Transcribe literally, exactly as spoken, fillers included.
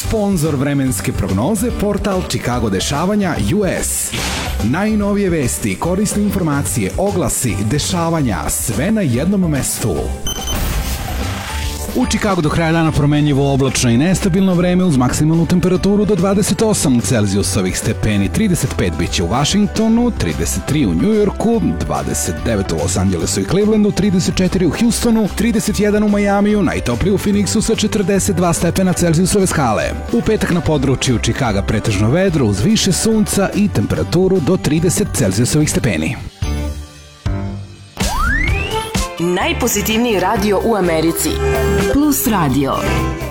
Sponzor vremenske prognoze, portal Chicago dešavanja U S. Najnovije vesti, korisne informacije, oglasi, dešavanja, sve na jednom mestu. U Chicagu do kraja dana promenljivo, oblačno i nestabilno vreme uz maksimalnu temperaturu do dvadeset osam Celzijusovih stepeni, trideset pet biće u Washingtonu, trideset tri u Njujorku, dvadeset devet u Los Angelesu i Clevelandu, trideset četiri u Houstonu, trideset jedan u Majamiju, najtoplije u Phoenixu sa četrdeset dva stepena Celzijusove skale. U petak na području Chicaga pretežno vedro uz više sunca i temperaturu do trideset Celzijusovih stepeni. Najpozitivniji radio u Americi. Plus radio.